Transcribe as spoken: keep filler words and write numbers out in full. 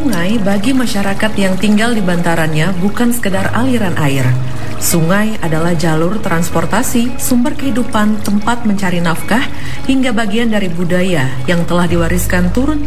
Sungai bagi masyarakat yang tinggal di bantarannya bukan sekedar aliran air. Sungai adalah jalur transportasi, sumber kehidupan, tempat mencari nafkah, hingga bagian dari budaya yang telah diwariskan turun